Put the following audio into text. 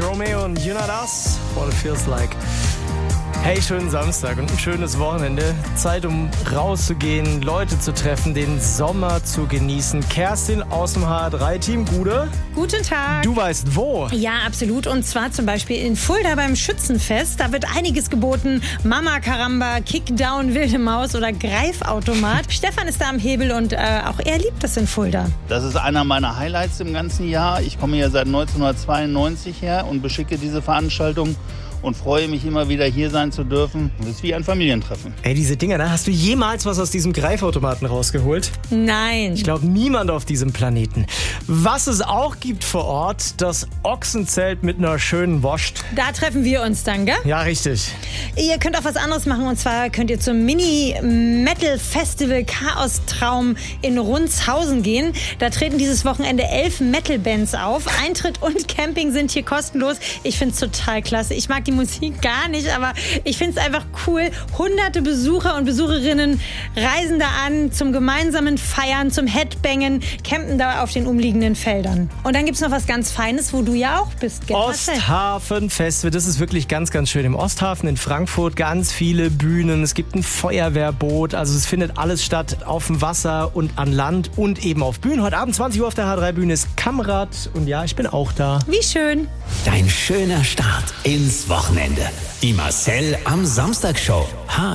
Romeo und You Not Us, What It Feels Like. Hey, schönen Samstag und ein schönes Wochenende. Zeit, um rauszugehen, Leute zu treffen, den Sommer zu genießen. Kerstin aus dem HR3-Team, Gude. Guten Tag. Du weißt wo. Ja, absolut. Und zwar zum Beispiel in Fulda beim Schützenfest. Da wird einiges geboten. Mama Karamba, Kickdown, Wilde Maus oder Greifautomat. Stefan ist da am Hebel und auch er liebt das in Fulda. Das ist einer meiner Highlights im ganzen Jahr. Ich komme hier seit 1992 her und beschicke diese Veranstaltung und freue mich immer wieder, hier sein zu dürfen. Das ist wie ein Familientreffen. Ey, diese Dinger, da hast du jemals was aus diesem Greifautomaten rausgeholt? Nein. Ich glaube, niemand auf diesem Planeten. Was es auch gibt vor Ort, das Ochsenzelt mit einer schönen Wurst. Da treffen wir uns dann, gell? Ja, richtig. Ihr könnt auch was anderes machen, und zwar könnt ihr zum Mini-Metal-Festival Chaos Traum in Rundshausen gehen. Da treten dieses Wochenende 11 Metal-Bands auf. Eintritt und Camping sind hier kostenlos. Ich finde es total klasse. Ich mag die Musik gar nicht, aber ich finde es einfach cool. Hunderte Besucher und Besucherinnen reisen da an zum gemeinsamen Feiern, zum Headbangen, campen da auf den umliegenden Feldern. Und dann gibt es noch was ganz Feines, wo du ja auch bist, gell? Osthafenfest. Das ist wirklich ganz, ganz schön. Im Osthafen in Frankfurt ganz viele Bühnen. Es gibt ein Feuerwehrboot. Also es findet alles statt auf dem Wasser und an Land und eben auf Bühnen. Heute Abend 20 Uhr auf der H3-Bühne ist Kamrat. Und ja, ich bin auch da. Wie schön. Dein schöner Start ins Wochenende. Die Marcel am Samstag Show. HR